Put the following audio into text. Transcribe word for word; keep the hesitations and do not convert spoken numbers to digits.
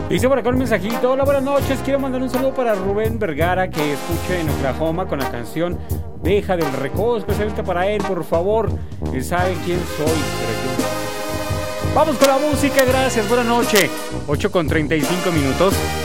Dice por acá un mensajito: hola, buenas noches, quiero mandar un saludo para Rubén Vergara, que escucha en Oklahoma con la canción Deja del Recodo, especialmente para él, por favor. Él sabe quién soy, pero yo... Vamos con la música, gracias, buenas noches. ocho con treinta y cinco minutos.